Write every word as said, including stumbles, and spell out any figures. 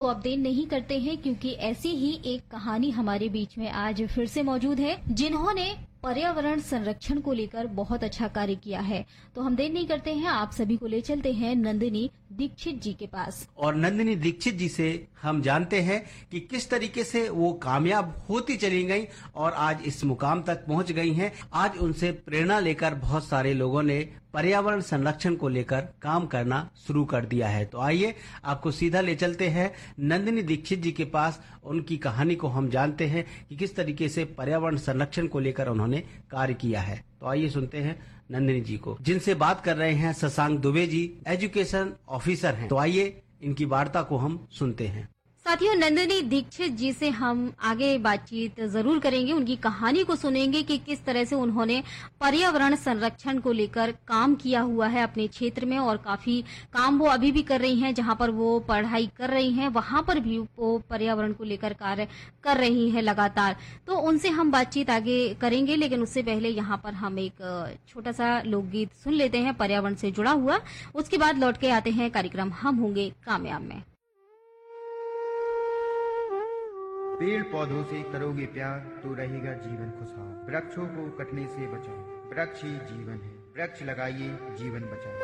अब देर नहीं करते हैं, क्योंकि ऐसी ही एक कहानी हमारे बीच में आज फिर से मौजूद है, जिन्होंने पर्यावरण संरक्षण को लेकर बहुत अच्छा कार्य किया है। तो हम देर नहीं करते हैं, आप सभी को ले चलते हैं नंदिनी दीक्षित जी के पास। और नंदिनी दीक्षित जी से हम जानते हैं कि किस तरीके से वो कामयाब होती चली गई और आज इस मुकाम तक पहुंच गई हैं। आज उनसे प्रेरणा लेकर बहुत सारे लोगों ने पर्यावरण संरक्षण को लेकर काम करना शुरू कर दिया है। तो आइए आपको सीधा ले चलते हैं नंदिनी दीक्षित जी के पास। उनकी कहानी को हम जानते हैं कि किस तरीके से पर्यावरण संरक्षण को लेकर उन्होंने कार्य किया है। तो आइए सुनते हैं नंदिनी जी को, जिनसे बात कर रहे हैं शशांक दुबे जी, एजुकेशन ऑफिसर हैं। तो आइए इनकी वार्ता को हम सुनते हैं। साथियों, नंदिनी दीक्षित जी से हम आगे बातचीत जरूर करेंगे, उनकी कहानी को सुनेंगे कि किस तरह से उन्होंने पर्यावरण संरक्षण को लेकर काम किया हुआ है अपने क्षेत्र में, और काफी काम वो अभी भी कर रही हैं। जहां पर वो पढ़ाई कर रही हैं, वहां पर भी वो पर्यावरण को लेकर कार्य कर रही है लगातार। तो उनसे हम बातचीत आगे करेंगे, लेकिन उससे पहले यहाँ पर हम एक छोटा सा लोकगीत सुन लेते हैं पर्यावरण से जुड़ा हुआ। उसके बाद लौट के आते हैं कार्यक्रम हम होंगे कामयाब में। पेड़ पौधों से करोगे प्यार तो रहेगा जीवन खुशहाल। वृक्षों को कटने से बचाओ, वृक्ष ही जीवन है। वृक्ष लगाइए, जीवन बचाओ।